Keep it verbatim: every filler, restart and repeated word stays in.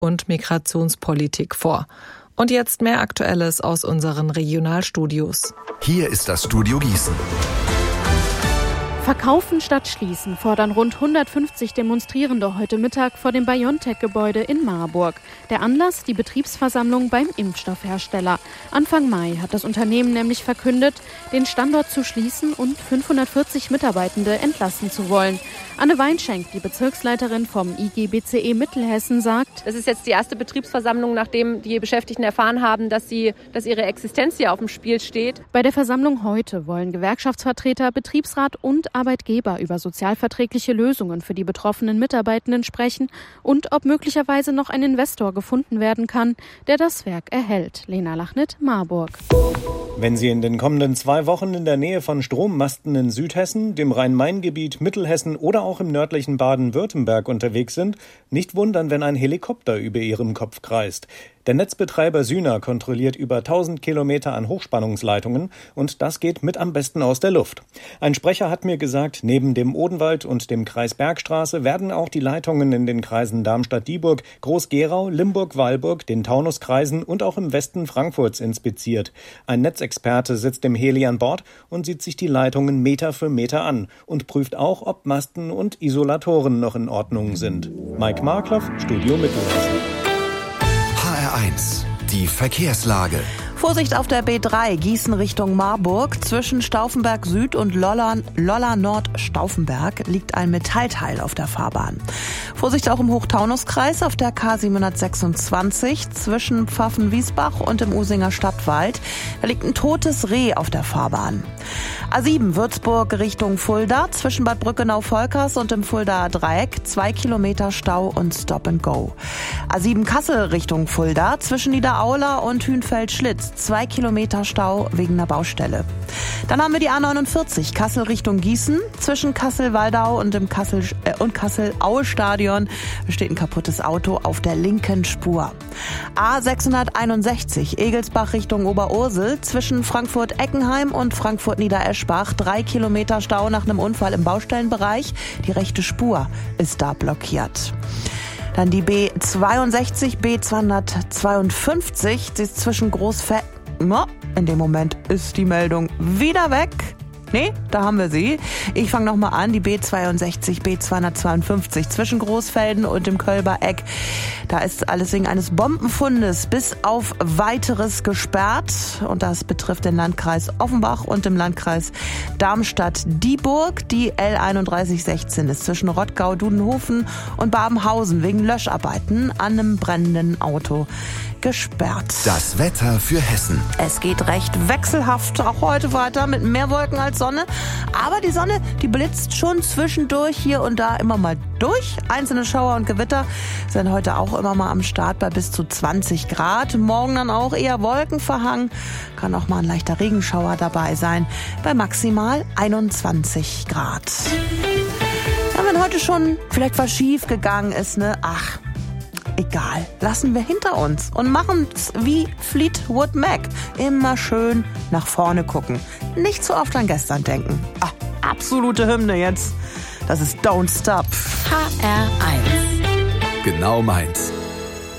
und Migrationspolitik vor. Und jetzt mehr Aktuelles aus unseren Regionalstudios. Hier ist das Studio Gießen. Verkaufen statt schließen fordern rund hundertfünfzig Demonstrierende heute Mittag vor dem BioNTech-Gebäude in Marburg. Der Anlass, die Betriebsversammlung beim Impfstoffhersteller. Anfang Mai hat das Unternehmen nämlich verkündet, den Standort zu schließen und fünfhundertvierzig Mitarbeitende entlassen zu wollen. Anne Weinschenk, die Bezirksleiterin vom I G B C E Mittelhessen, sagt: Das ist jetzt die erste Betriebsversammlung, nachdem die Beschäftigten erfahren haben, dass, sie, dass ihre Existenz hier auf dem Spiel steht. Bei der Versammlung heute wollen Gewerkschaftsvertreter, Betriebsrat und Arbeitgeber über sozialverträgliche Lösungen für die betroffenen Mitarbeitenden sprechen und ob möglicherweise noch ein Investor gefunden werden kann, der das Werk erhält. Lena Lachnit, Marburg. Wenn Sie in den kommenden zwei Wochen in der Nähe von Strommasten in Südhessen, dem Rhein-Main-Gebiet, Mittelhessen oder auch im nördlichen Baden-Württemberg unterwegs sind, nicht wundern, wenn ein Helikopter über Ihrem Kopf kreist. Der Netzbetreiber Syna kontrolliert über tausend Kilometer an Hochspannungsleitungen und das geht mit am besten aus der Luft. Ein Sprecher hat mir gesagt, neben dem Odenwald und dem Kreis Bergstraße werden auch die Leitungen in den Kreisen Darmstadt-Dieburg, Groß-Gerau, Limburg-Weilburg, den Taunuskreisen und auch im Westen Frankfurts inspiziert. Ein Netzexperte sitzt im Heli an Bord und sieht sich die Leitungen Meter für Meter an und prüft auch, ob Masten und Isolatoren noch in Ordnung sind. Mike Markloff, Studio Mittelhessen. H R eins, die Verkehrslage. Vorsicht auf der B drei, Gießen Richtung Marburg. Zwischen Stauffenberg Süd und Lolla, Lolla Nord Stauffenberg liegt ein Metallteil auf der Fahrbahn. Vorsicht auch im Hochtaunuskreis auf der K siebenhundertsechsundzwanzig zwischen Pfaffen-Wiesbach und dem Usinger Stadtwald. Da liegt ein totes Reh auf der Fahrbahn. A sieben Würzburg Richtung Fulda zwischen Bad Brückenau-Volkers und dem Fuldaer Dreieck. Zwei Kilometer Stau und Stop and Go. A sieben Kassel Richtung Fulda zwischen Niederaula und Hünfeld-Schlitz. Zwei Kilometer Stau wegen einer Baustelle. Dann haben wir die A neunundvierzig Kassel Richtung Gießen. Zwischen Kassel-Waldau und dem Kassel äh, und Kassel-Aue-Stadion steht ein kaputtes Auto auf der linken Spur. A sechshunderteinundsechzig Egelsbach Richtung Oberursel. Zwischen Frankfurt-Eckenheim und Frankfurt-Niedereschbach. Drei Kilometer Stau nach einem Unfall im Baustellenbereich. Die rechte Spur ist da blockiert. Dann die B zweiundsechzig, B zweihundertzweiundfünfzig, sie ist zwischen Großfe... In dem Moment ist die Meldung wieder weg. Nee, da haben wir sie. Ich fange nochmal an. Die B zweiundsechzig, B zweihundertzweiundfünfzig zwischen Großfelden und dem Kölber Eck. Da ist alles wegen eines Bombenfundes bis auf Weiteres gesperrt. Und das betrifft den Landkreis Offenbach und den Landkreis Darmstadt-Dieburg. Die L einunddreißig sechzehn ist zwischen Rottgau, Dudenhofen und Babenhausen wegen Löscharbeiten an einem brennenden Auto gesperrt. Das Wetter für Hessen. Es geht recht wechselhaft auch heute weiter mit mehr Wolken als Sonne. Aber die Sonne, die blitzt schon zwischendurch hier und da immer mal durch. Einzelne Schauer und Gewitter sind heute auch immer mal am Start bei bis zu zwanzig Grad. Morgen dann auch eher wolkenverhangen. Kann auch mal ein leichter Regenschauer dabei sein. Bei maximal einundzwanzig Grad. Ja, wenn heute schon vielleicht was schief gegangen ist, ne? Ach, egal, lassen wir hinter uns und machen's wie Fleetwood Mac. Immer schön nach vorne gucken. Nicht zu oft an gestern denken. Ah, absolute Hymne jetzt. Das ist Don't Stop. H R eins. Genau meins.